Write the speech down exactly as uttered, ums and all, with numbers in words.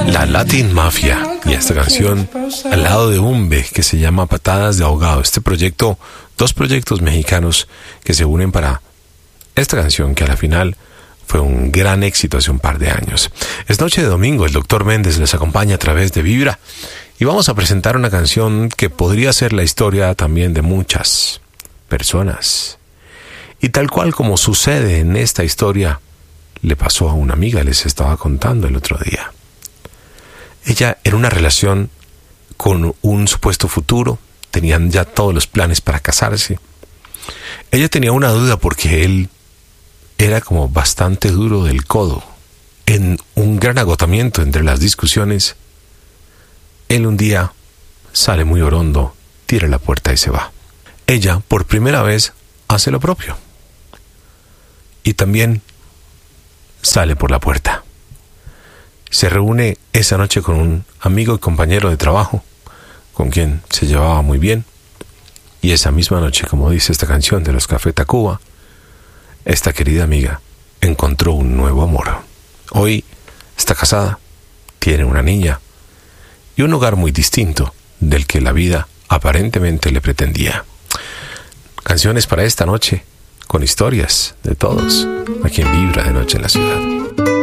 La Latin Mafia y esta canción al lado de Umbe que se llama Patadas de Ahogado. Este proyecto, dos proyectos mexicanos que se unen para esta canción que a la final fue un gran éxito hace un par de años. Es noche de domingo, el doctor Méndez les acompaña a través de Vibra y vamos a presentar una canción que podría ser la historia también de muchas personas. Y tal cual como sucede en esta historia, le pasó a una amiga, les estaba contando el otro día. Ella era una relación con un supuesto futuro, tenían ya todos los planes para casarse. Ella tenía una duda porque él era como bastante duro del codo. En un gran agotamiento entre las discusiones, él un día sale muy orondo, tira la puerta y se va. Ella, por primera vez, hace lo propio. Y también sale por la puerta. Se reúne esa noche con un amigo y compañero de trabajo, con quien se llevaba muy bien. Y esa misma noche, como dice esta canción de los Café Tacuba, esta querida amiga encontró un nuevo amor. Hoy está casada, tiene una niña y un hogar muy distinto del que la vida aparentemente le pretendía. Canciones para esta noche, con historias de todos, aquí en Vibra de Noche en la Ciudad.